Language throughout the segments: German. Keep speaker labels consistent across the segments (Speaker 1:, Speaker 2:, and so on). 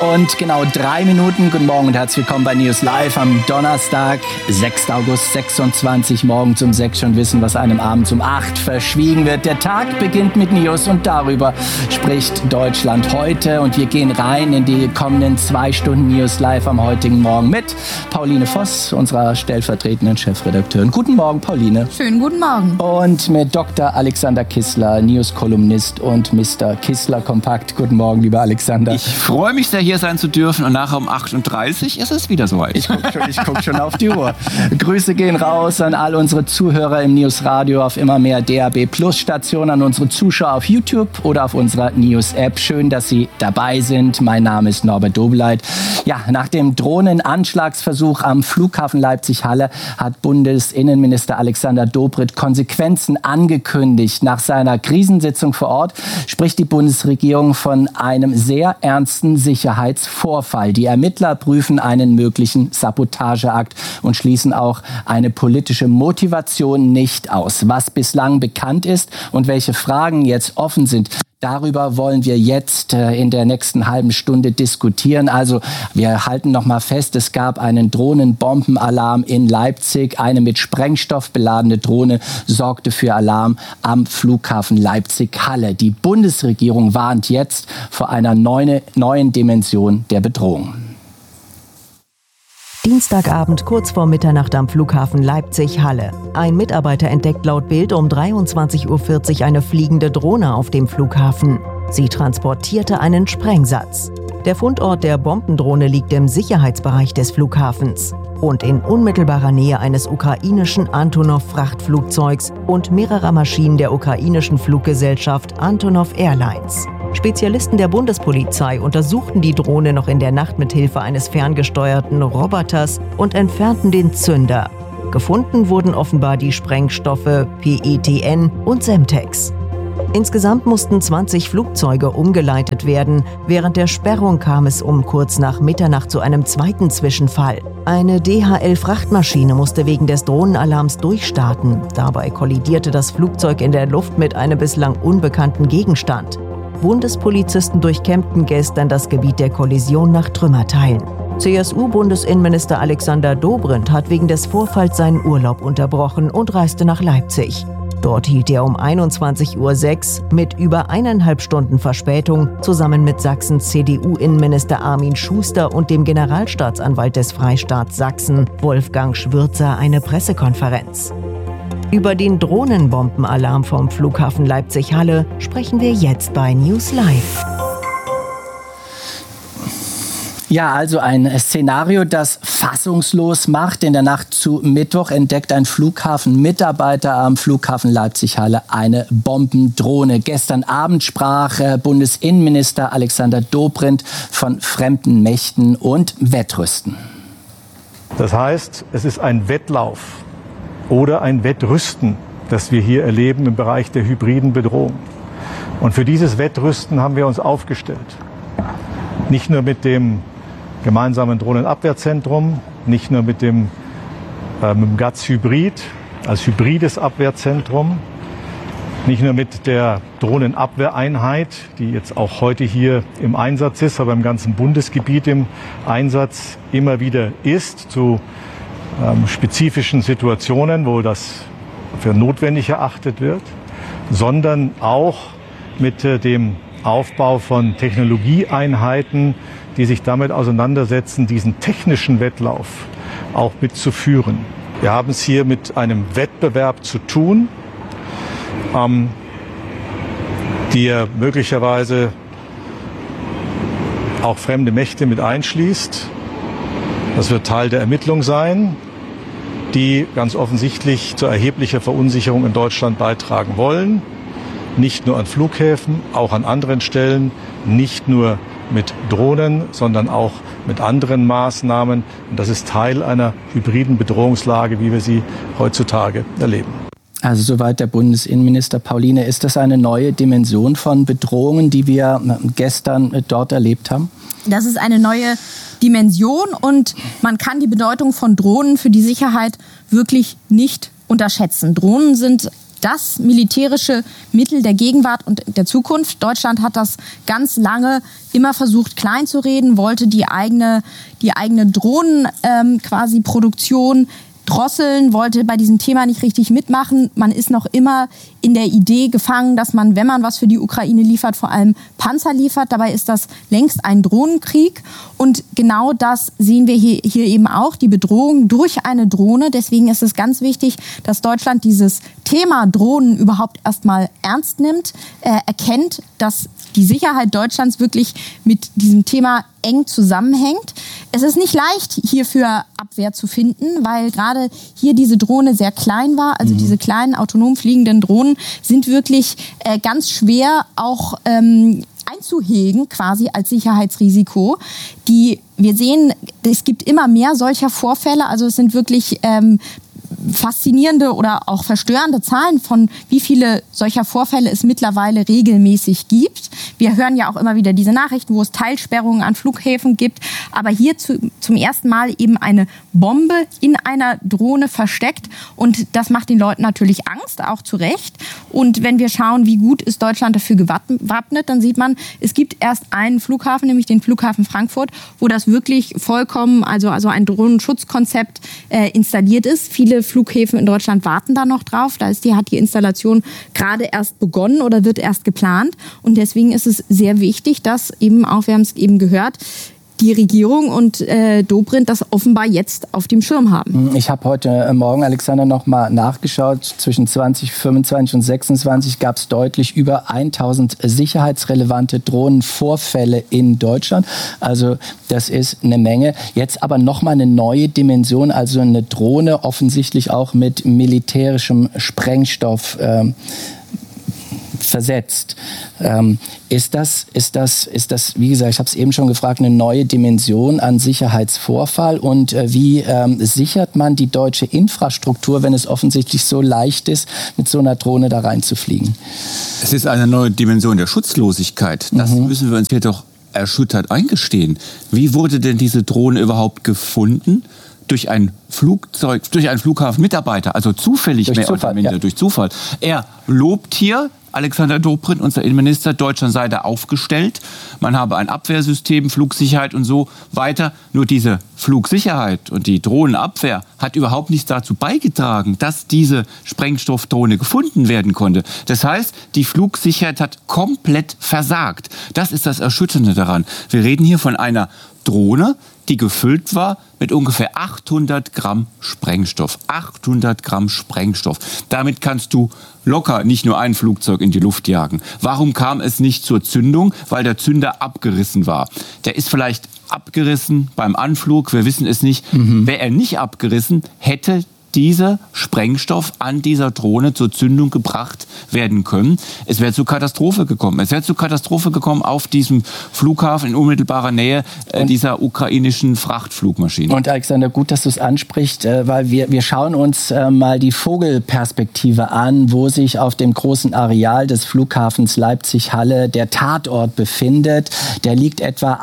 Speaker 1: Und genau 3 Minuten. Guten Morgen und herzlich willkommen bei News Live am Donnerstag, 6. August, 26 morgens um 6 schon wissen, was einem abends um 8 verschwiegen wird. Der Tag beginnt mit News und darüber spricht Deutschland heute. Und wir gehen rein in die kommenden 2 Stunden News Live am heutigen Morgen mit Pauline Voss, unserer stellvertretenden Chefredakteurin. Guten Morgen, Pauline.
Speaker 2: Schönen guten Morgen.
Speaker 1: Und mit Dr. Alexander Kissler, News-Kolumnist und Mr. Kissler Kompakt. Guten Morgen, lieber Alexander.
Speaker 3: Ich freue mich sehr, hier sein zu dürfen und nachher um 8.30 Uhr ist es wieder soweit.
Speaker 1: Ich guck schon auf die Uhr. Grüße gehen raus an all unsere Zuhörer im Newsradio auf immer mehr DAB Plus Stationen, an unsere Zuschauer auf YouTube oder auf unserer News-App. Schön, dass Sie dabei sind. Mein Name ist Norbert Dobeleit. Ja, nach dem Drohnenanschlagsversuch am Flughafen Leipzig-Halle hat Bundesinnenminister Alexander Dobrindt Konsequenzen angekündigt. Nach seiner Krisensitzung vor Ort spricht die Bundesregierung von einem sehr ernsten Sicherheitsvorfall. Die Ermittler prüfen einen möglichen Sabotageakt und schließen auch eine politische Motivation nicht aus. Was bislang bekannt ist und welche Fragen jetzt offen sind, darüber wollen wir jetzt in der nächsten halben Stunde diskutieren. Also wir halten noch mal fest, es gab einen Drohnenbombenalarm in Leipzig. Eine mit Sprengstoff beladene Drohne sorgte für Alarm am Flughafen Leipzig-Halle. Die Bundesregierung warnt jetzt vor einer neuen Dimension der Bedrohung.
Speaker 4: Dienstagabend kurz vor Mitternacht am Flughafen Leipzig-Halle. Ein Mitarbeiter entdeckt laut Bild um 23.40 Uhr eine fliegende Drohne auf dem Flughafen. Sie transportierte einen Sprengsatz. Der Fundort der Bombendrohne liegt im Sicherheitsbereich des Flughafens und in unmittelbarer Nähe eines ukrainischen Antonov-Frachtflugzeugs und mehrerer Maschinen der ukrainischen Fluggesellschaft Antonov Airlines. Spezialisten der Bundespolizei untersuchten die Drohne noch in der Nacht mit Hilfe eines ferngesteuerten Roboters und entfernten den Zünder. Gefunden wurden offenbar die Sprengstoffe PETN und Semtex. Insgesamt mussten 20 Flugzeuge umgeleitet werden. Während der Sperrung kam es um kurz nach Mitternacht zu einem zweiten Zwischenfall. Eine DHL-Frachtmaschine musste wegen des Drohnenalarms durchstarten. Dabei kollidierte das Flugzeug in der Luft mit einem bislang unbekannten Gegenstand. Bundespolizisten durchkämmten gestern das Gebiet der Kollision nach Trümmerteilen. CSU-Bundesinnenminister Alexander Dobrindt hat wegen des Vorfalls seinen Urlaub unterbrochen und reiste nach Leipzig. Dort hielt er um 21.06 Uhr mit über 1,5 Stunden Verspätung zusammen mit Sachsens CDU-Innenminister Armin Schuster und dem Generalstaatsanwalt des Freistaats Sachsen, Wolfgang Schwürzer, eine Pressekonferenz. Über den Drohnenbombenalarm vom Flughafen Leipzig-Halle sprechen wir jetzt bei News Live.
Speaker 1: Ja, also ein Szenario, das fassungslos macht. In der Nacht zu Mittwoch entdeckt ein Flughafenmitarbeiter am Flughafen Leipzig-Halle eine Bombendrohne. Gestern Abend sprach Bundesinnenminister Alexander Dobrindt von fremden Mächten und Wettrüsten.
Speaker 5: Das heißt, es ist ein Wettlauf oder ein Wettrüsten, das wir hier erleben im Bereich der hybriden Bedrohung. Und für dieses Wettrüsten haben wir uns aufgestellt. Nicht nur mit dem gemeinsamen Drohnenabwehrzentrum, nicht nur mit dem GATS Hybrid als hybrides Abwehrzentrum, nicht nur mit der Drohnenabwehreinheit, die jetzt auch heute hier im Einsatz ist, aber im ganzen Bundesgebiet im Einsatz immer wieder ist, zu spezifischen Situationen, wo das für notwendig erachtet wird, sondern auch mit dem Aufbau von Technologieeinheiten, die sich damit auseinandersetzen, diesen technischen Wettlauf auch mitzuführen. Wir haben es hier mit einem Wettbewerb zu tun, der möglicherweise auch fremde Mächte mit einschließt. Das wird Teil der Ermittlung sein, die ganz offensichtlich zu erheblicher Verunsicherung in Deutschland beitragen wollen. Nicht nur an Flughäfen, auch an anderen Stellen, nicht nur mit Drohnen, sondern auch mit anderen Maßnahmen. Und das ist Teil einer hybriden Bedrohungslage, wie wir sie heutzutage erleben.
Speaker 1: Also soweit der Bundesinnenminister. Pauline, ist das eine neue Dimension von Bedrohungen, die wir gestern dort erlebt haben?
Speaker 2: Das ist eine neue Dimension und man kann die Bedeutung von Drohnen für die Sicherheit wirklich nicht unterschätzen. Drohnen sind das militärische Mittel der Gegenwart und der Zukunft. Deutschland hat das ganz lange immer versucht, klein zu reden, wollte die eigene Drohnen quasi Produktion drosseln, wollte bei diesem Thema nicht richtig mitmachen. Man ist noch immer in der Idee gefangen, dass man, wenn man was für die Ukraine liefert, vor allem Panzer liefert. Dabei ist das längst ein Drohnenkrieg. Und genau das sehen wir hier eben auch, die Bedrohung durch eine Drohne. Deswegen ist es ganz wichtig, dass Deutschland dieses Thema Drohnen überhaupt erstmal ernst nimmt, erkennt, dass die Sicherheit Deutschlands wirklich mit diesem Thema eng zusammenhängt. Es ist nicht leicht, hierfür Abwehr zu finden, weil gerade hier diese Drohne sehr klein war. Also diese kleinen autonom fliegenden Drohnen sind wirklich ganz schwer auch einzuhegen, quasi als Sicherheitsrisiko. Wir sehen, es gibt immer mehr solcher Vorfälle. Also es sind wirklich faszinierende oder auch verstörende Zahlen von wie viele solcher Vorfälle es mittlerweile regelmäßig gibt. Wir hören ja auch immer wieder diese Nachrichten, wo es Teilsperrungen an Flughäfen gibt. Aber hier zum ersten Mal eben eine Bombe in einer Drohne versteckt. Und das macht den Leuten natürlich Angst, auch zu Recht. Und wenn wir schauen, wie gut ist Deutschland dafür gewappnet, dann sieht man, es gibt erst einen Flughafen, nämlich den Flughafen Frankfurt, wo das wirklich vollkommen, also ein Drohnenschutzkonzept installiert ist. Viele Flughäfen in Deutschland warten da noch drauf. Hat die Installation gerade erst begonnen oder wird erst geplant. Und deswegen ist es sehr wichtig, dass eben auch, wir haben es eben gehört, die Regierung und Dobrindt das offenbar jetzt auf dem Schirm haben.
Speaker 1: Ich habe heute Morgen, Alexander, noch mal nachgeschaut. Zwischen 2025 und 2026 gab es deutlich über 1000 sicherheitsrelevante Drohnenvorfälle in Deutschland. Also das ist eine Menge. Jetzt aber noch mal eine neue Dimension, also eine Drohne offensichtlich auch mit militärischem Sprengstoff versetzt. Ist das, wie gesagt, ich habe es eben schon gefragt, eine neue Dimension an Sicherheitsvorfall? Und wie sichert man die deutsche Infrastruktur, wenn es offensichtlich so leicht ist, mit so einer Drohne da reinzufliegen?
Speaker 3: Es ist eine neue Dimension der Schutzlosigkeit. Das müssen wir uns hier doch erschüttert eingestehen. Wie wurde denn diese Drohne überhaupt gefunden? Durch ein Flugzeug, durch einen Flughafenmitarbeiter, also zufällig durch mehr Zufall, oder minder, durch Zufall. Er lobt hier, Alexander Dobrindt, unser Innenminister, Deutschland sei da aufgestellt. Man habe ein Abwehrsystem, Flugsicherheit und so weiter. Nur diese Flugsicherheit und die Drohnenabwehr hat überhaupt nichts dazu beigetragen, dass diese Sprengstoffdrohne gefunden werden konnte. Das heißt, die Flugsicherheit hat komplett versagt. Das ist das Erschütternde daran. Wir reden hier von einer Drohne, die gefüllt war mit ungefähr 800 Gramm Sprengstoff. 800 Gramm Sprengstoff. Damit kannst du locker nicht nur ein Flugzeug in die Luft jagen. Warum kam es nicht zur Zündung? Weil der Zünder abgerissen war. Der ist vielleicht abgerissen beim Anflug, wir wissen es nicht. Wäre er nicht abgerissen, hätte dieser Sprengstoff an dieser Drohne zur Zündung gebracht werden können. Es wäre zur Katastrophe gekommen. Es wäre zur Katastrophe gekommen auf diesem Flughafen in unmittelbarer Nähe dieser ukrainischen Frachtflugmaschine.
Speaker 1: Und Alexander, gut, dass du es ansprichst, weil wir schauen uns mal die Vogelperspektive an, wo sich auf dem großen Areal des Flughafens Leipzig-Halle der Tatort befindet. Der liegt etwa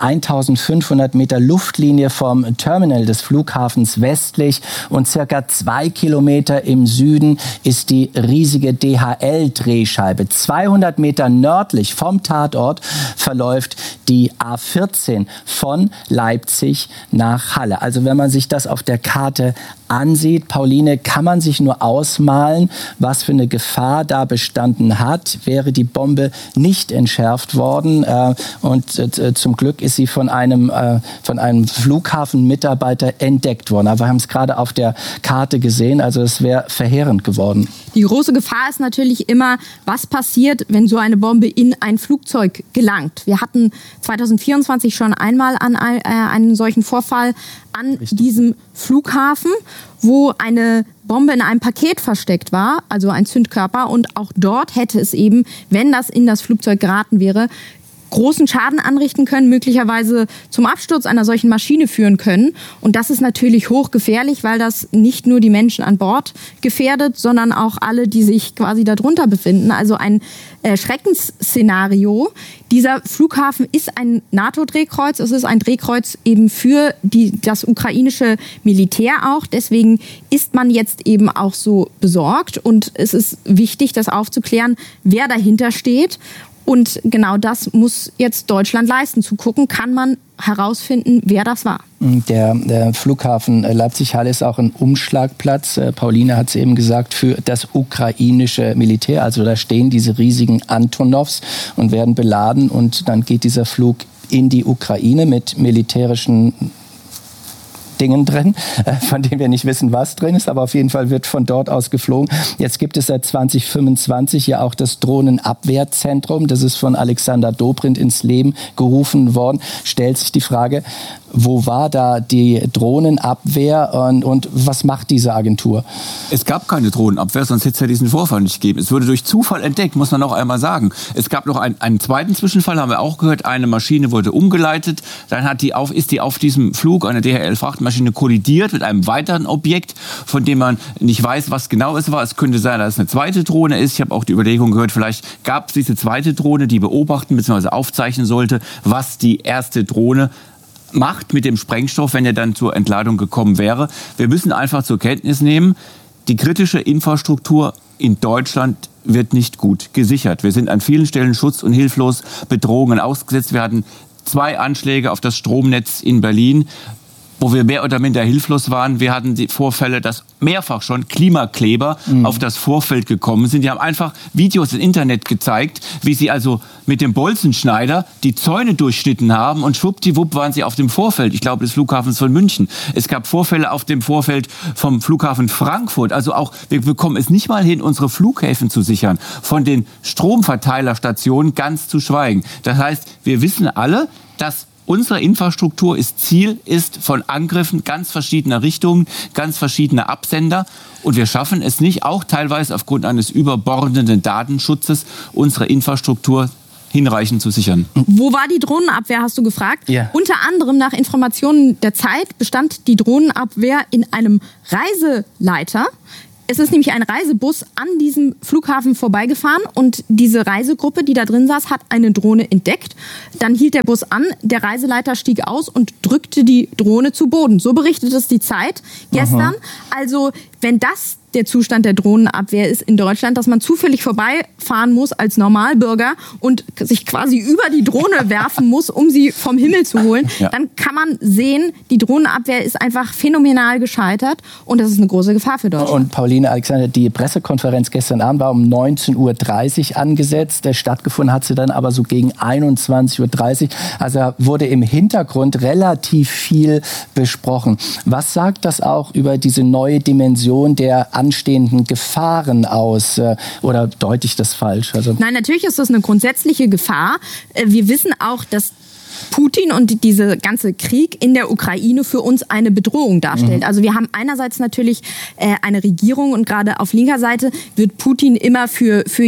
Speaker 1: 1500 Meter Luftlinie vom Terminal des Flughafens westlich und circa 2 Kilometer im Süden ist die riesige DHL-Drehscheibe. 200 Meter nördlich vom Tatort verläuft die A14 von Leipzig nach Halle. Also wenn man sich das auf der Karte ansieht, Pauline, kann man sich nur ausmalen, was für eine Gefahr da bestanden hat, wäre die Bombe nicht entschärft worden. Und zum Glück ist sie von einem Flughafenmitarbeiter entdeckt worden. Aber wir haben es gerade auf der Karte gesehen, also es wäre verheerend geworden.
Speaker 2: Die große Gefahr ist natürlich immer, was passiert, wenn so eine Bombe in ein Flugzeug gelangt. Wir hatten 2024 schon einmal einen solchen Vorfall an diesem Flughafen, wo eine Bombe in einem Paket versteckt war, also ein Zündkörper. Und auch dort hätte es eben, wenn das in das Flugzeug geraten wäre, großen Schaden anrichten können, möglicherweise zum Absturz einer solchen Maschine führen können. Und das ist natürlich hochgefährlich, weil das nicht nur die Menschen an Bord gefährdet, sondern auch alle, die sich quasi darunter befinden. Also ein Schreckensszenario. Dieser Flughafen ist ein NATO-Drehkreuz. Es ist ein Drehkreuz eben für das ukrainische Militär auch. Deswegen ist man jetzt eben auch so besorgt. Und es ist wichtig, das aufzuklären, wer dahinter steht. Und genau das muss jetzt Deutschland leisten. Zu gucken, kann man herausfinden, wer das war.
Speaker 1: Der Flughafen Leipzig-Halle ist auch ein Umschlagplatz. Pauline hat es eben gesagt, für das ukrainische Militär. Also da stehen diese riesigen Antonovs und werden beladen. Und dann geht dieser Flug in die Ukraine mit militärischen Dingen drin, von denen wir nicht wissen, was drin ist, aber auf jeden Fall wird von dort aus geflogen. Jetzt gibt es seit 2025 ja auch das Drohnenabwehrzentrum. Das ist von Alexander Dobrindt ins Leben gerufen worden. Stellt sich die Frage, wo war da die Drohnenabwehr und was macht diese Agentur?
Speaker 3: Es gab keine Drohnenabwehr, sonst hätte es ja diesen Vorfall nicht gegeben. Es wurde durch Zufall entdeckt, muss man noch einmal sagen. Es gab noch einen zweiten Zwischenfall, haben wir auch gehört. Eine Maschine wurde umgeleitet. Dann ist die auf diesem Flug, eine DHL-Frachtmaschine, kollidiert mit einem weiteren Objekt, von dem man nicht weiß, was genau es war. Es könnte sein, dass es eine zweite Drohne ist. Ich habe auch die Überlegung gehört, vielleicht gab es diese zweite Drohne, die beobachten bzw. aufzeichnen sollte, was die erste Drohne macht mit dem Sprengstoff, wenn er dann zur Entladung gekommen wäre. Wir müssen einfach zur Kenntnis nehmen, die kritische Infrastruktur in Deutschland wird nicht gut gesichert. Wir sind an vielen Stellen schutz- und hilflos Bedrohungen ausgesetzt. Wir hatten 2 Anschläge auf das Stromnetz in Berlin, wo wir mehr oder minder hilflos waren. Wir hatten die Vorfälle, dass mehrfach schon Klimakleber auf das Vorfeld gekommen sind. Die haben einfach Videos im Internet gezeigt, wie sie also mit dem Bolzenschneider die Zäune durchschnitten haben und schwuppdiwupp waren sie auf dem Vorfeld, ich glaube des Flughafens von München. Es gab Vorfälle auf dem Vorfeld vom Flughafen Frankfurt. Also auch, wir bekommen es nicht mal hin, unsere Flughäfen zu sichern. Von den Stromverteilerstationen ganz zu schweigen. Das heißt, wir wissen alle, dass unsere Infrastruktur Ziel ist von Angriffen ganz verschiedener Richtungen, ganz verschiedener Absender. Und wir schaffen es nicht, auch teilweise aufgrund eines überbordenden Datenschutzes, unsere Infrastruktur hinreichend zu sichern.
Speaker 2: Wo war die Drohnenabwehr, hast du gefragt?
Speaker 1: Ja.
Speaker 2: Unter anderem nach Informationen der Zeit bestand die Drohnenabwehr in einem Reiseleiter. Es ist nämlich ein Reisebus an diesem Flughafen vorbeigefahren und diese Reisegruppe, die da drin saß, hat eine Drohne entdeckt. Dann hielt der Bus an, der Reiseleiter stieg aus und drückte die Drohne zu Boden. So berichtet es die Zeit gestern. Also wenn das der Zustand der Drohnenabwehr ist in Deutschland, dass man zufällig vorbeifahren muss als Normalbürger und sich quasi über die Drohne werfen muss, um sie vom Himmel zu holen, dann kann man sehen, die Drohnenabwehr ist einfach phänomenal gescheitert und das ist eine große Gefahr für Deutschland.
Speaker 1: Und Pauline, Alexander, die Pressekonferenz gestern Abend war um 19.30 Uhr angesetzt. Stattgefunden hat sie dann aber so gegen 21.30 Uhr. Also wurde im Hintergrund relativ viel besprochen. Was sagt das auch über diese neue Dimension der anstehenden Gefahren aus? Oder deute ich das falsch?
Speaker 2: Nein, natürlich ist das eine grundsätzliche Gefahr. Wir wissen auch, dass Putin und dieser ganze Krieg in der Ukraine für uns eine Bedrohung darstellt. Also wir haben einerseits natürlich eine Regierung und gerade auf linker Seite wird Putin immer bei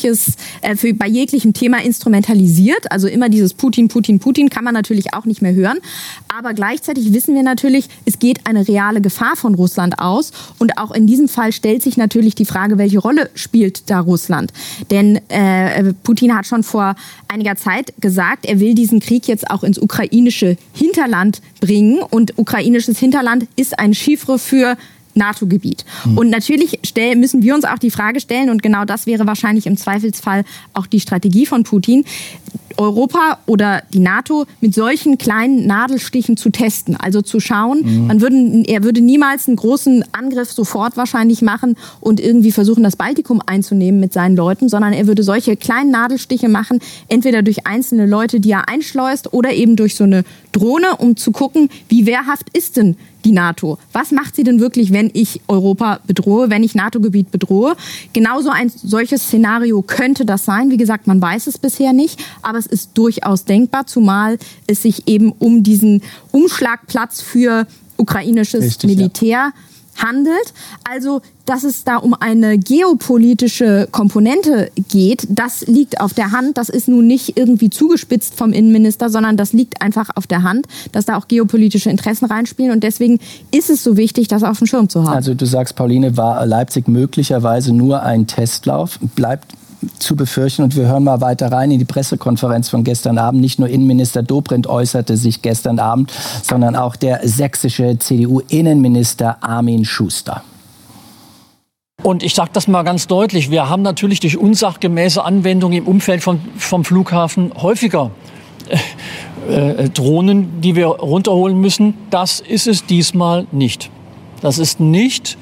Speaker 2: jeglichem Thema instrumentalisiert. Also immer dieses Putin kann man natürlich auch nicht mehr hören. Aber gleichzeitig wissen wir natürlich, es geht eine reale Gefahr von Russland aus. Und auch in diesem Fall stellt sich natürlich die Frage, welche Rolle spielt da Russland? Denn Putin hat schon vor einiger Zeit gesagt, er will diesen Krieg jetzt auch ins ukrainische Hinterland bringen. Und ukrainisches Hinterland ist ein Chiffre für NATO-Gebiet. Und natürlich müssen wir uns auch die Frage stellen, und genau das wäre wahrscheinlich im Zweifelsfall auch die Strategie von Putin, Europa oder die NATO mit solchen kleinen Nadelstichen zu testen. Also zu schauen, er würde niemals einen großen Angriff sofort wahrscheinlich machen und irgendwie versuchen, das Baltikum einzunehmen mit seinen Leuten, sondern er würde solche kleinen Nadelstiche machen, entweder durch einzelne Leute, die er einschleust, oder eben durch so eine Drohne, um zu gucken, wie wehrhaft ist denn die NATO? Was macht sie denn wirklich, wenn ich Europa bedrohe, wenn ich NATO-Gebiet bedrohe? Genauso ein solches Szenario könnte das sein. Wie gesagt, man weiß es bisher nicht, aber es ist durchaus denkbar, zumal es sich eben um diesen Umschlagplatz für ukrainisches Militär handelt. Also, dass es da um eine geopolitische Komponente geht, das liegt auf der Hand. Das ist nun nicht irgendwie zugespitzt vom Innenminister, sondern das liegt einfach auf der Hand, dass da auch geopolitische Interessen reinspielen. Und deswegen ist es so wichtig, das auf dem Schirm zu haben.
Speaker 1: Also du sagst, Pauline, war Leipzig möglicherweise nur ein Testlauf? Bleibt zu befürchten. Und wir hören mal weiter rein in die Pressekonferenz von gestern Abend. Nicht nur Innenminister Dobrindt äußerte sich gestern Abend, sondern auch der sächsische CDU-Innenminister Armin Schuster.
Speaker 6: Und ich sage das mal ganz deutlich, wir haben natürlich durch unsachgemäße Anwendung im Umfeld vom Flughafen häufiger Drohnen, die wir runterholen müssen. Das ist es diesmal nicht. Das ist nicht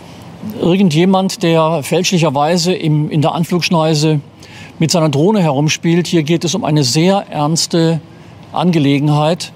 Speaker 6: irgendjemand, der fälschlicherweise in der Anflugschneise mit seiner Drohne herumspielt. Hier geht es um eine sehr ernste Angelegenheit.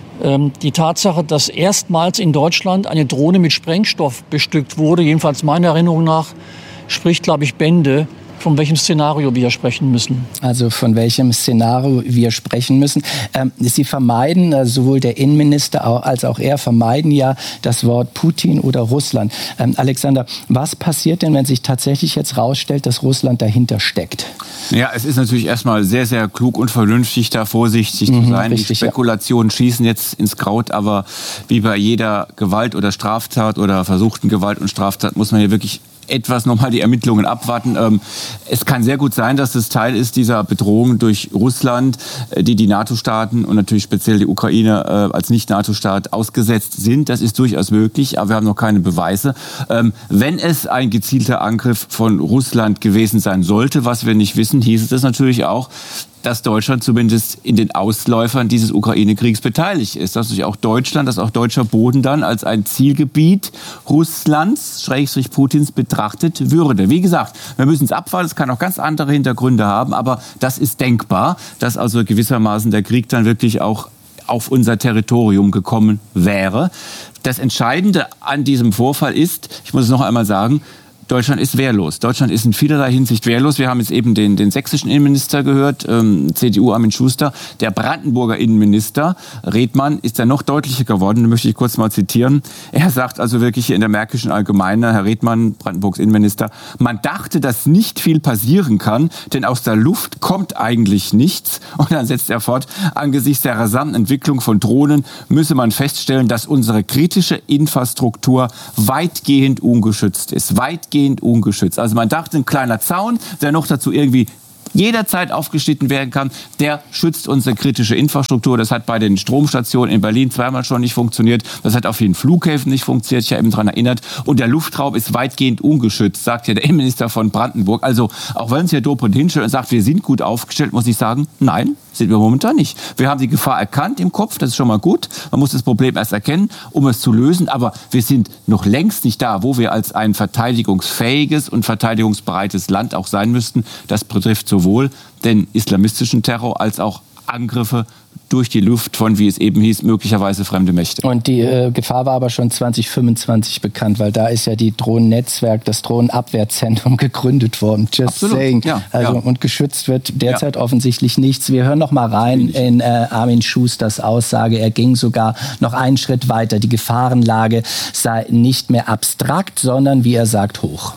Speaker 6: Die Tatsache, dass erstmals in Deutschland eine Drohne mit Sprengstoff bestückt wurde, jedenfalls meiner Erinnerung nach, spricht, glaube ich, Bände, von welchem Szenario wir sprechen müssen.
Speaker 1: Also von welchem Szenario wir sprechen müssen. Sie vermeiden, sowohl der Innenminister als auch er vermeiden ja das Wort Putin oder Russland. Alexander, was passiert denn, wenn sich tatsächlich jetzt rausstellt, dass Russland dahinter steckt?
Speaker 3: Ja, es ist natürlich erstmal sehr, sehr klug und vernünftig, da vorsichtig zu sein. Richtig, die Spekulationen schießen jetzt ins Kraut, aber wie bei jeder Gewalt oder Straftat oder versuchten Gewalt und Straftat muss man hier wirklich etwas nochmal die Ermittlungen abwarten. Es kann sehr gut sein, dass das Teil ist dieser Bedrohung durch Russland, die NATO-Staaten und natürlich speziell die Ukraine als Nicht-NATO-Staat ausgesetzt sind. Das ist durchaus möglich, aber wir haben noch keine Beweise. Wenn es ein gezielter Angriff von Russland gewesen sein sollte, was wir nicht wissen, hieß es natürlich auch, dass Deutschland zumindest in den Ausläufern dieses Ukraine-Kriegs beteiligt ist. Dass natürlich auch Deutschland, dass auch deutscher Boden dann als ein Zielgebiet Russlands, / Putins, betrachtet würde. Wie gesagt, wir müssen es abwarten, es kann auch ganz andere Hintergründe haben, aber das ist denkbar, dass also gewissermaßen der Krieg dann wirklich auch auf unser Territorium gekommen wäre. Das Entscheidende an diesem Vorfall ist, ich muss es noch einmal sagen, Deutschland ist wehrlos. Deutschland ist in vielerlei Hinsicht wehrlos. Wir haben jetzt eben den sächsischen Innenminister gehört, CDU Armin Schuster. Der Brandenburger Innenminister Redmann ist ja noch deutlicher geworden. Da möchte ich kurz mal zitieren. Er sagt also wirklich hier in der Märkischen Allgemeine, Herr Redmann, Brandenburgs Innenminister, man dachte, dass nicht viel passieren kann, denn aus der Luft kommt eigentlich nichts. Und dann setzt er fort, angesichts der rasanten Entwicklung von Drohnen müsse man feststellen, dass unsere kritische Infrastruktur weitgehend ungeschützt ist. Weitgehend ungeschützt. Also man dachte, ein kleiner Zaun, der noch dazu irgendwie jederzeit aufgeschnitten werden kann, der schützt unsere kritische Infrastruktur. Das hat bei den Stromstationen in Berlin zweimal schon nicht funktioniert. Das hat auf vielen Flughäfen nicht funktioniert. Ich habe eben daran erinnert. Und der Luftraum ist weitgehend ungeschützt, sagt ja der Innenminister von Brandenburg. Also auch wenn es Herr Dobrindt hinstellt und sagt, wir sind gut aufgestellt, muss ich sagen, nein, sind wir momentan nicht. Wir haben die Gefahr erkannt im Kopf, das ist schon mal gut. Man muss das Problem erst erkennen, um es zu lösen. Aber wir sind noch längst nicht da, wo wir als ein verteidigungsfähiges und verteidigungsbereites Land auch sein müssten. Das betrifft sowohl den islamistischen Terror als auch Angriffe durch die Luft von, wie es eben hieß, möglicherweise fremde Mächte.
Speaker 1: Und die Gefahr war aber schon 2025 bekannt, weil da ist ja die Drohnennetzwerk, das Drohnenabwehrzentrum gegründet worden. Just
Speaker 3: Absolut.
Speaker 1: saying.
Speaker 3: Ja,
Speaker 1: also,
Speaker 3: ja.
Speaker 1: Und geschützt wird derzeit offensichtlich nichts. Wir hören noch mal rein in Armin Schusters Aussage. Er ging sogar noch einen Schritt weiter. Die Gefahrenlage sei nicht mehr abstrakt, sondern, wie er sagt, hoch.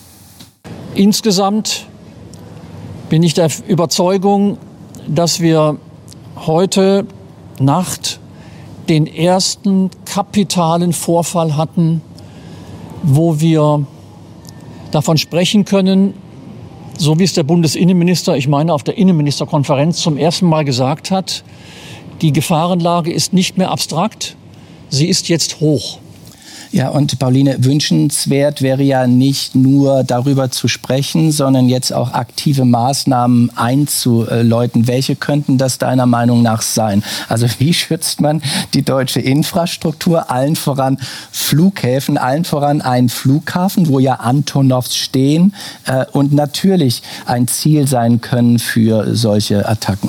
Speaker 6: Insgesamt bin ich der Überzeugung, dass wir heute Nacht den ersten kapitalen Vorfall hatten, wo wir davon sprechen können, so wie es der Bundesinnenminister, ich meine auf der Innenministerkonferenz zum ersten Mal gesagt hat, die Gefahrenlage ist nicht mehr abstrakt, sie ist jetzt hoch.
Speaker 1: Ja, und Pauline, wünschenswert wäre ja nicht nur darüber zu sprechen, sondern jetzt auch aktive Maßnahmen einzuläuten. Welche könnten das deiner Meinung nach sein? Also wie schützt man die deutsche Infrastruktur, allen voran Flughäfen, allen voran einen Flughafen, wo ja Antonovs stehen und natürlich ein Ziel sein können für solche Attacken?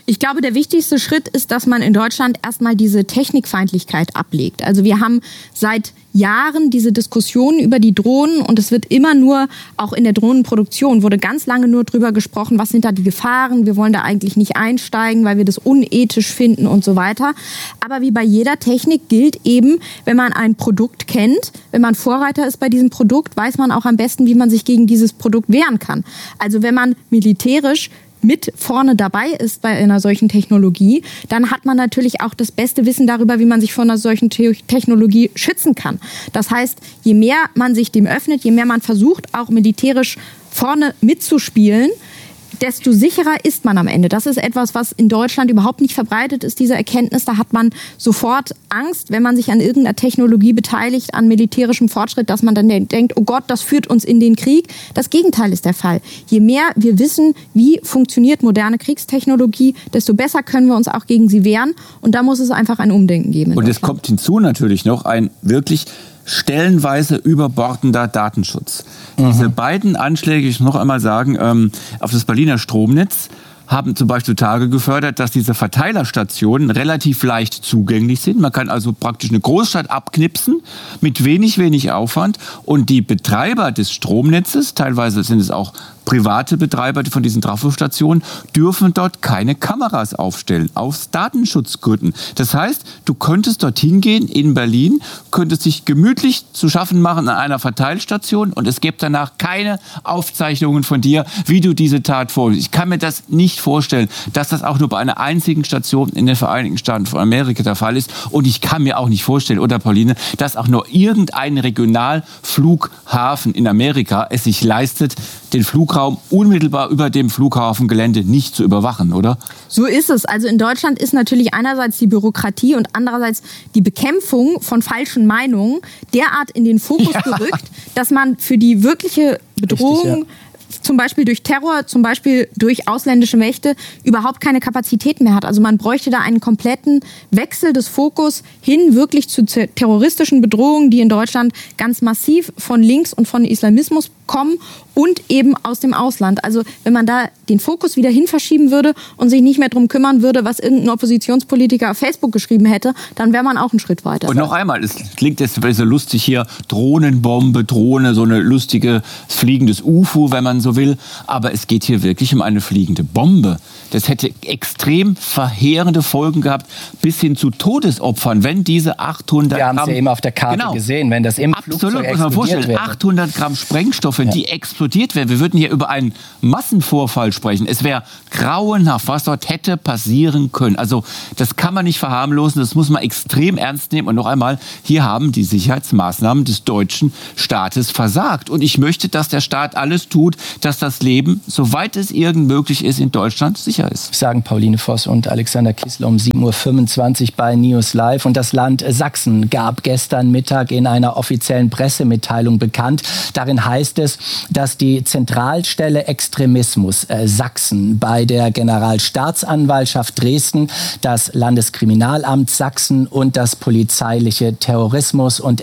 Speaker 2: Ich glaube, der wichtigste Schritt ist, dass man in Deutschland erstmal diese Technikfeindlichkeit ablegt. Also wir haben seit Jahren diese Diskussionen über die Drohnen und es wird immer nur, auch in der Drohnenproduktion, wurde ganz lange nur drüber gesprochen, was sind da die Gefahren, wir wollen da eigentlich nicht einsteigen, weil wir das unethisch finden und so weiter. Aber wie bei jeder Technik gilt eben, wenn man ein Produkt kennt, wenn man Vorreiter ist bei diesem Produkt, weiß man auch am besten, wie man sich gegen dieses Produkt wehren kann. Also wenn man militärisch mit vorne dabei ist bei einer solchen Technologie, dann hat man natürlich auch das beste Wissen darüber, wie man sich von einer solchen Technologie schützen kann. Das heißt, je mehr man sich dem öffnet, je mehr man versucht, auch militärisch vorne mitzuspielen, desto sicherer ist man am Ende. Das ist etwas, was in Deutschland überhaupt nicht verbreitet ist, diese Erkenntnis. Da hat man sofort Angst, wenn man sich an irgendeiner Technologie beteiligt, an militärischem Fortschritt, dass man dann denkt, oh Gott, das führt uns in den Krieg. Das Gegenteil ist der Fall. Je mehr wir wissen, wie funktioniert moderne Kriegstechnologie, desto besser können wir uns auch gegen sie wehren. Und da muss es einfach ein Umdenken geben.
Speaker 3: Und es kommt hinzu natürlich noch ein wirklich stellenweise überbordender Datenschutz. Diese beiden Anschläge, ich muss noch einmal sagen, auf das Berliner Stromnetz haben zum Beispiel zutage gefördert, dass diese Verteilerstationen relativ leicht zugänglich sind. Man kann also praktisch eine Großstadt abknipsen mit wenig Aufwand. Und die Betreiber des Stromnetzes, teilweise sind es auch private Betreiber von diesen Trafostationen, dürfen dort keine Kameras aufstellen, aus Datenschutzgründen. Das heißt, du könntest dorthin gehen in Berlin, könntest dich gemütlich zu schaffen machen an einer Verteilstation und es gibt danach keine Aufzeichnungen von dir, wie du diese Tat vornimmst. Ich kann mir das nicht vorstellen, dass das auch nur bei einer einzigen Station in den Vereinigten Staaten von Amerika der Fall ist. Und ich kann mir auch nicht vorstellen, oder Pauline, dass auch nur irgendein Regionalflughafen in Amerika es sich leistet, den Flugraum unmittelbar über dem Flughafengelände nicht zu überwachen, oder?
Speaker 2: So ist es. Also in Deutschland ist natürlich einerseits die Bürokratie und andererseits die Bekämpfung von falschen Meinungen derart in den Fokus gerückt, dass man für die wirkliche Bedrohung, zum Beispiel durch Terror, zum Beispiel durch ausländische Mächte, überhaupt keine Kapazität mehr hat. Also man bräuchte da einen kompletten Wechsel des Fokus hin wirklich zu terroristischen Bedrohungen, die in Deutschland ganz massiv von links und von Islamismus kommen und eben aus dem Ausland. Also wenn man da den Fokus wieder hin verschieben würde und sich nicht mehr darum kümmern würde, was irgendein Oppositionspolitiker auf Facebook geschrieben hätte, dann wäre man auch einen Schritt weiter.
Speaker 3: Und noch einmal, es klingt jetzt so lustig hier, Drohnenbombe, Drohne, so eine lustige fliegendes UFO, wenn man so will. Aber es geht hier wirklich um eine fliegende Bombe. Das hätte extrem verheerende Folgen gehabt, bis hin zu Todesopfern, wenn diese 800 Gramm...
Speaker 1: Wir haben es ja eben auf der Karte gesehen, wenn das im Flugzeug explodiert wäre. 800
Speaker 3: Gramm Sprengstoffe, die explodiert werden. Wir würden hier über einen Massenvorfall sprechen. Es wäre grauenhaft, was dort hätte passieren können. Also das kann man nicht verharmlosen, das muss man extrem ernst nehmen. Und noch einmal, hier haben die Sicherheitsmaßnahmen des deutschen Staates versagt. Und ich möchte, dass der Staat alles tut, dass das Leben, soweit es irgend möglich ist, in Deutschland sicher ist.
Speaker 1: Sagen Pauline Voss und Alexander Kissler um 7.25 Uhr bei News Live. Und das Land Sachsen gab gestern Mittag in einer offiziellen Pressemitteilung bekannt. Darin heißt es, dass die Zentralstelle Extremismus Sachsen bei der Generalstaatsanwaltschaft Dresden, das Landeskriminalamt Sachsen und das polizeiliche Terrorismus- und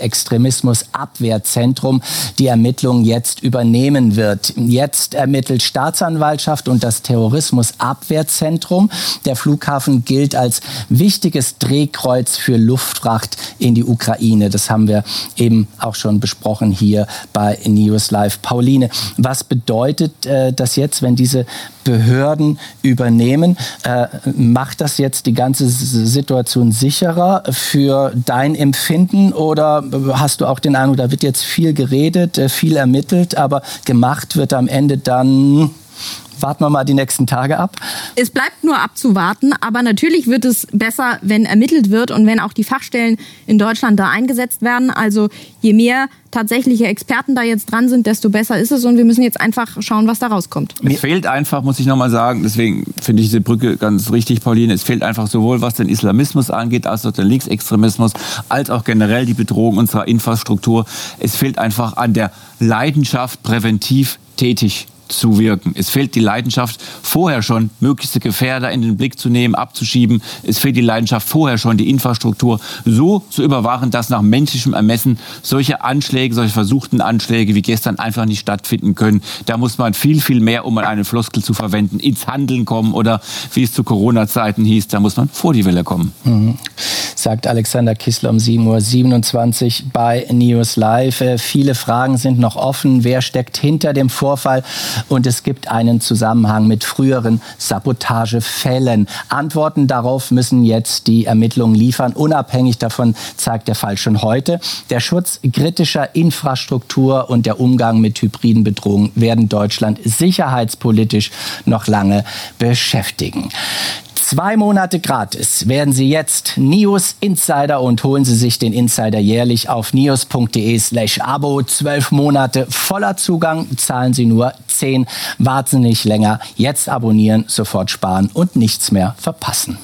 Speaker 1: Extremismusabwehrzentrum die Ermittlungen jetzt übernehmen wird. Jetzt ermittelt Staatsanwaltschaft und das Terrorismusabwehrzentrum. Der Flughafen gilt als wichtiges Drehkreuz für Luftfracht in die Ukraine. Das haben wir eben auch schon besprochen hier bei News Live. Pauline, was bedeutet das jetzt, wenn diese Behörden übernehmen? Macht das jetzt die ganze Situation sicherer für dein Empfinden oder hast du auch den Eindruck, da wird jetzt viel geredet, viel ermittelt, aber gemacht wird am Ende dann... Warten wir mal die nächsten Tage ab.
Speaker 2: Es bleibt nur abzuwarten, aber natürlich wird es besser, wenn ermittelt wird und wenn auch die Fachstellen in Deutschland da eingesetzt werden. Also je mehr tatsächliche Experten da jetzt dran sind, desto besser ist es und wir müssen jetzt einfach schauen, was da rauskommt.
Speaker 3: Es fehlt einfach, muss ich nochmal sagen, deswegen finde ich diese Brücke ganz richtig, Pauline, es fehlt einfach sowohl, was den Islamismus angeht, als auch den Linksextremismus, als auch generell die Bedrohung unserer Infrastruktur. Es fehlt einfach an der Leidenschaft, präventiv tätig zu wirken. Es fehlt die Leidenschaft, vorher schon möglichste Gefährder in den Blick zu nehmen, abzuschieben. Es fehlt die Leidenschaft, vorher schon die Infrastruktur so zu überwachen, dass nach menschlichem Ermessen solche Anschläge, solche versuchten Anschläge wie gestern einfach nicht stattfinden können. Da muss man viel, viel mehr, um mal eine Floskel zu verwenden, ins Handeln kommen oder, wie es zu Corona-Zeiten hieß, da muss man vor die Welle kommen.
Speaker 1: Sagt Alexander Kissler um 7:27 Uhr bei News Live. Viele Fragen sind noch offen. Wer steckt hinter dem Vorfall? Und es gibt einen Zusammenhang mit früheren Sabotagefällen. Antworten darauf müssen jetzt die Ermittlungen liefern. Unabhängig davon zeigt der Fall schon heute: Der Schutz kritischer Infrastruktur und der Umgang mit hybriden Bedrohungen werden Deutschland sicherheitspolitisch noch lange beschäftigen. 2 Monate gratis werden Sie jetzt News Insider und holen Sie sich den Insider jährlich auf news.de/Abo. 12 Monate voller Zugang, zahlen Sie nur 10. Warten Sie nicht länger. Jetzt abonnieren, sofort sparen und nichts mehr verpassen.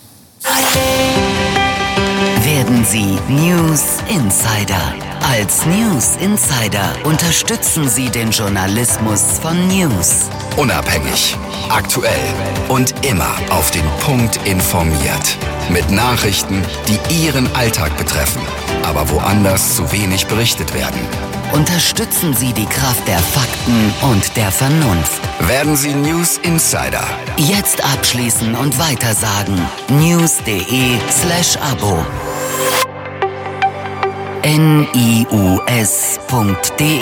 Speaker 7: Werden Sie News Insider. Als News Insider unterstützen Sie den Journalismus von News.
Speaker 8: Unabhängig, aktuell und immer auf den Punkt informiert. Mit Nachrichten, die Ihren Alltag betreffen, aber woanders zu wenig berichtet werden.
Speaker 7: Unterstützen Sie die Kraft der Fakten und der Vernunft.
Speaker 8: Werden Sie News Insider.
Speaker 7: Jetzt abschließen und weitersagen. news.de/Abo. nius.de.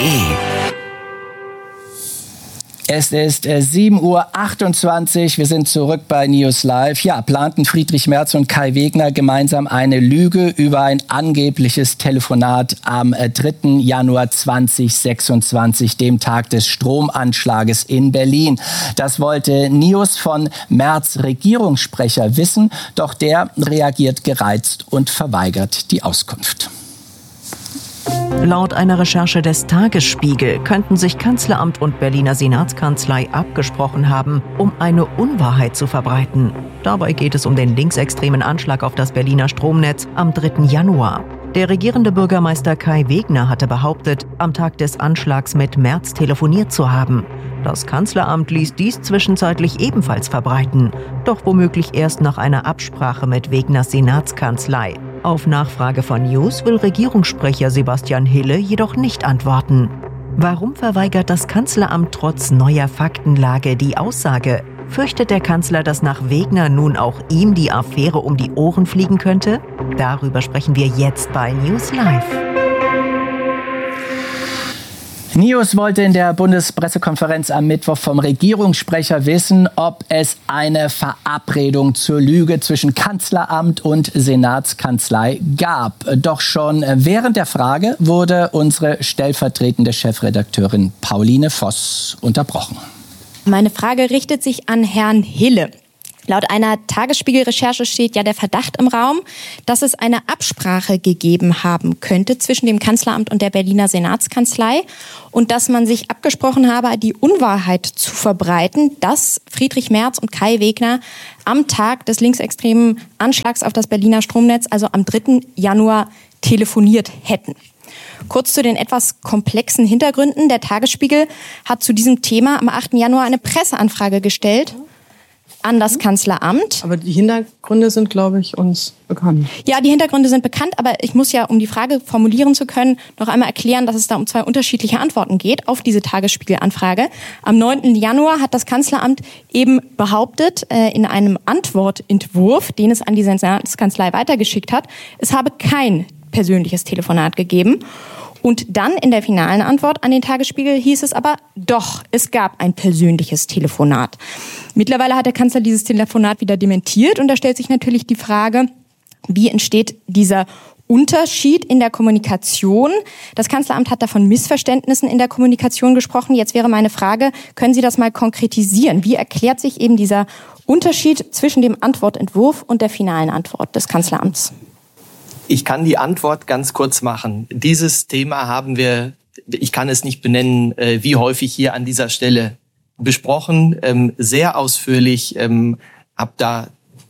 Speaker 1: Es ist 7:28 Uhr. Wir sind zurück bei News Live. Ja, planten Friedrich Merz und Kai Wegner gemeinsam eine Lüge über ein angebliches Telefonat am 3. Januar 2026, dem Tag des Stromanschlages in Berlin. Das wollte News von Merz Regierungssprecher wissen, doch der reagiert gereizt und verweigert die Auskunft.
Speaker 4: Laut einer Recherche des Tagesspiegel könnten sich Kanzleramt und Berliner Senatskanzlei abgesprochen haben, um eine Unwahrheit zu verbreiten. Dabei geht es um den linksextremen Anschlag auf das Berliner Stromnetz am 3. Januar. Der regierende Bürgermeister Kai Wegner hatte behauptet, am Tag des Anschlags mit Merz telefoniert zu haben. Das Kanzleramt ließ dies zwischenzeitlich ebenfalls verbreiten, doch womöglich erst nach einer Absprache mit Wegners Senatskanzlei. Auf Nachfrage von News will Regierungssprecher Sebastian Hille jedoch nicht antworten. Warum verweigert das Kanzleramt trotz neuer Faktenlage die Aussage? Fürchtet der Kanzler, dass nach Wegner nun auch ihm die Affäre um die Ohren fliegen könnte? Darüber sprechen wir jetzt bei News Live.
Speaker 1: News wollte in der Bundespressekonferenz am Mittwoch vom Regierungssprecher wissen, ob es eine Verabredung zur Lüge zwischen Kanzleramt und Senatskanzlei gab. Doch schon während der Frage wurde unsere stellvertretende Chefredakteurin Pauline Voss unterbrochen.
Speaker 2: Meine Frage richtet sich an Herrn Hille. Laut einer Tagesspiegel-Recherche steht ja der Verdacht im Raum, dass es eine Absprache gegeben haben könnte zwischen dem Kanzleramt und der Berliner Senatskanzlei und dass man sich abgesprochen habe, die Unwahrheit zu verbreiten, dass Friedrich Merz und Kai Wegner am Tag des linksextremen Anschlags auf das Berliner Stromnetz, also am 3. Januar, telefoniert hätten. Kurz zu den etwas komplexen Hintergründen. Der Tagesspiegel hat zu diesem Thema am 8. Januar eine Presseanfrage gestellt an das Kanzleramt.
Speaker 9: Aber die Hintergründe sind, glaube ich, uns bekannt.
Speaker 2: Ja, die Hintergründe sind bekannt, aber ich muss ja, um die Frage formulieren zu können, noch einmal erklären, dass es da um 2 unterschiedliche Antworten geht auf diese Tagesspiegel-Anfrage. Am 9. Januar hat das Kanzleramt eben behauptet, in einem Antwortentwurf, den es an die Senatskanzlei weitergeschickt hat, es habe kein persönliches Telefonat gegeben. Und dann in der finalen Antwort an den Tagesspiegel hieß es aber, doch, es gab ein persönliches Telefonat. Mittlerweile hat der Kanzler dieses Telefonat wieder dementiert und da stellt sich natürlich die Frage, wie entsteht dieser Unterschied in der Kommunikation? Das Kanzleramt hat da von Missverständnissen in der Kommunikation gesprochen. Jetzt wäre meine Frage, können Sie das mal konkretisieren? Wie erklärt sich eben dieser Unterschied zwischen dem Antwortentwurf und der finalen Antwort des Kanzleramts?
Speaker 10: Ich kann die Antwort ganz kurz machen. Dieses Thema haben wir, ich kann es nicht benennen, wie häufig hier an dieser Stelle besprochen, sehr ausführlich. Haben da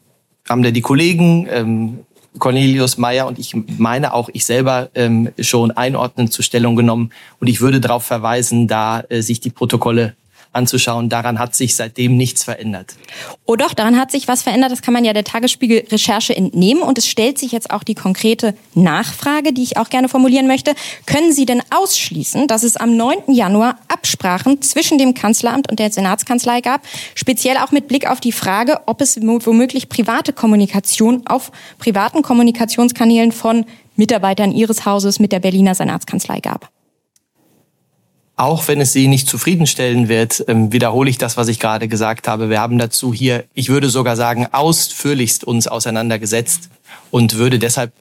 Speaker 10: die Kollegen Cornelius Meyer und ich meine auch ich selber schon einordnend zur Stellung genommen. Und ich würde darauf verweisen, da sich die Protokolle anzuschauen. Daran hat sich seitdem nichts verändert.
Speaker 2: Oh doch, daran hat sich was verändert. Das kann man ja der Tagesspiegel-Recherche entnehmen. Und es stellt sich jetzt auch die konkrete Nachfrage, die ich auch gerne formulieren möchte. Können Sie denn ausschließen, dass es am 9. Januar Absprachen zwischen dem Kanzleramt und der Senatskanzlei gab? Speziell auch mit Blick auf die Frage, ob es womöglich private Kommunikation auf privaten Kommunikationskanälen von Mitarbeitern Ihres Hauses mit der Berliner Senatskanzlei gab.
Speaker 10: Auch wenn es Sie nicht zufriedenstellen wird, wiederhole ich das, was ich gerade gesagt habe. Wir haben dazu hier, ich würde sogar sagen, ausführlichst uns auseinandergesetzt und würde deshalb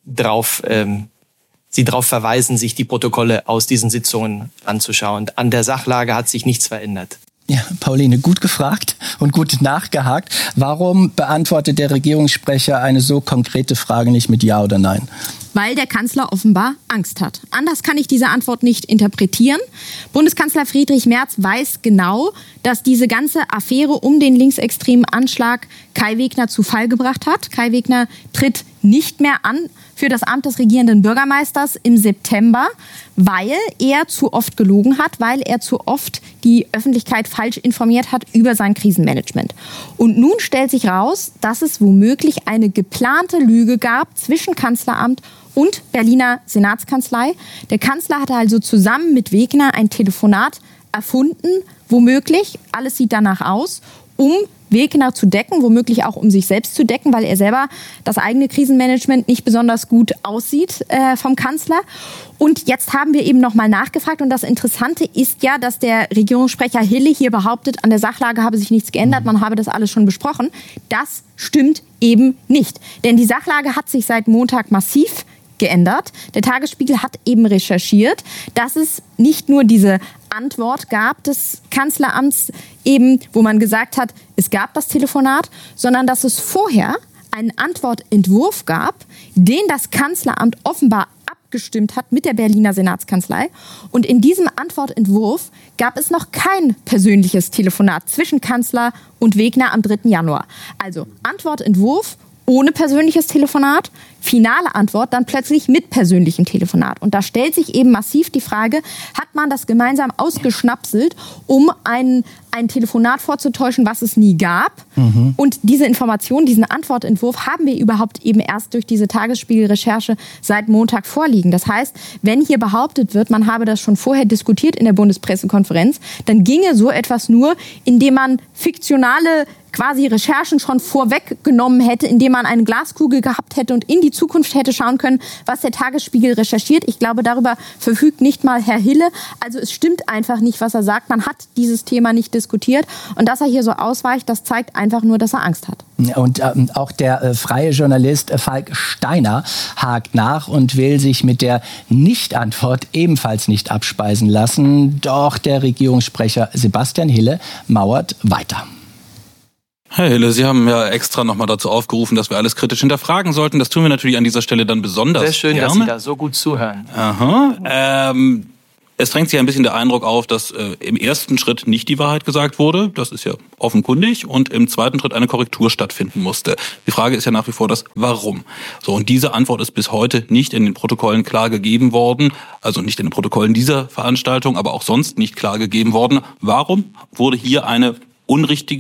Speaker 10: Sie darauf verweisen, sich die Protokolle aus diesen Sitzungen anzuschauen. An der Sachlage hat sich nichts verändert.
Speaker 1: Ja, Pauline, gut gefragt und gut nachgehakt. Warum beantwortet der Regierungssprecher eine so konkrete Frage nicht mit Ja oder Nein?
Speaker 2: Weil der Kanzler offenbar Angst hat. Anders kann ich diese Antwort nicht interpretieren. Bundeskanzler Friedrich Merz weiß genau, dass diese ganze Affäre um den linksextremen Anschlag Kai Wegner zu Fall gebracht hat. Kai Wegner tritt nicht mehr an für das Amt des regierenden Bürgermeisters im September, weil er zu oft gelogen hat, weil er zu oft die Öffentlichkeit falsch informiert hat über sein Krisenmanagement. Und nun stellt sich raus, dass es womöglich eine geplante Lüge gab zwischen Kanzleramt und Berliner Senatskanzlei. Der Kanzler hatte also zusammen mit Wegner ein Telefonat erfunden, womöglich, alles sieht danach aus, um Wegner zu decken, womöglich auch um sich selbst zu decken, weil er selber das eigene Krisenmanagement nicht besonders gut aussieht vom Kanzler. Und jetzt haben wir eben nochmal nachgefragt. Und das Interessante ist ja, dass der Regierungssprecher Hille hier behauptet, an der Sachlage habe sich nichts geändert, man habe das alles schon besprochen. Das stimmt eben nicht. Denn die Sachlage hat sich seit Montag massiv geändert. Der Tagesspiegel hat eben recherchiert, dass es nicht nur diese Antwort gab des Kanzleramts, eben, wo man gesagt hat, es gab das Telefonat, sondern dass es vorher einen Antwortentwurf gab, den das Kanzleramt offenbar abgestimmt hat mit der Berliner Senatskanzlei. Und in diesem Antwortentwurf gab es noch kein persönliches Telefonat zwischen Kanzler und Wegner am 3. Januar. Also Antwortentwurf ohne persönliches Telefonat, finale Antwort dann plötzlich mit persönlichem Telefonat. Und da stellt sich eben massiv die Frage, hat man das gemeinsam ausgeschnapselt, um ein Telefonat vorzutäuschen, was es nie gab? Mhm. Und diese Information, diesen Antwortentwurf haben wir überhaupt eben erst durch diese Tagesspiegel-Recherche seit Montag vorliegen. Das heißt, wenn hier behauptet wird, man habe das schon vorher diskutiert in der Bundespressekonferenz, dann ginge so etwas nur, indem man fiktionale quasi Recherchen schon vorweggenommen hätte, indem man eine Glaskugel gehabt hätte und in die Zukunft hätte schauen können, was der Tagesspiegel recherchiert. Ich glaube, darüber verfügt nicht mal Herr Hille. Also es stimmt einfach nicht, was er sagt. Man hat dieses Thema nicht diskutiert. Und dass er hier so ausweicht, das zeigt einfach nur, dass er Angst hat.
Speaker 1: Und auch der freie Journalist Falk Steiner hakt nach und will sich mit der Nicht-Antwort ebenfalls nicht abspeisen lassen. Doch der Regierungssprecher Sebastian Hille mauert weiter.
Speaker 11: Herr Hille, Sie haben ja extra nochmal dazu aufgerufen, dass wir alles kritisch hinterfragen sollten. Das tun wir natürlich an dieser Stelle dann besonders
Speaker 10: Sehr schön,
Speaker 11: gerne.
Speaker 10: Dass Sie da so gut zuhören.
Speaker 11: Aha. Es drängt sich ein bisschen der Eindruck auf, dass im ersten Schritt nicht die Wahrheit gesagt wurde. Das ist ja offenkundig. Und im zweiten Schritt eine Korrektur stattfinden musste. Die Frage ist ja nach wie vor das Warum. So, und diese Antwort ist bis heute nicht in den Protokollen klar gegeben worden. Also nicht in den Protokollen dieser Veranstaltung, aber auch sonst nicht klar gegeben worden. Warum wurde hier eine unrichtige